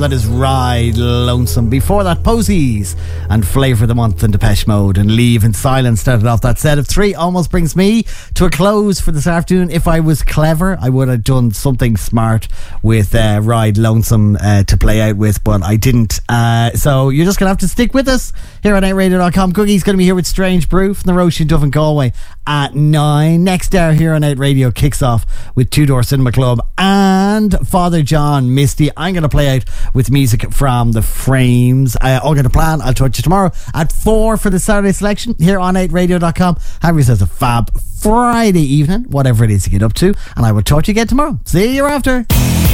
That is Ride Lonesome. Before that, Posies and Flavour of the Month and Depeche Mode and Leave in Silence started off that set of three. Almost brings me to a close for this afternoon. If I was clever, I would have done something smart with Ride Lonesome to play out with, but I didn't. So you're just going to have to stick with us here on 8radio.com. Cookie's going to be here with Strange Brew from the Roisin Duff and Galway at 9. Next hour here on 8 Radio kicks off with Two Door Cinema Club and Father John Misty. I'm going to play out with music from The Frames. All going to plan. I'll talk to you tomorrow at 4 for the Saturday selection here on 8radio.com. Have yourselves a fab Friday evening, whatever it is to get up to, and I will talk to you again tomorrow. See you after.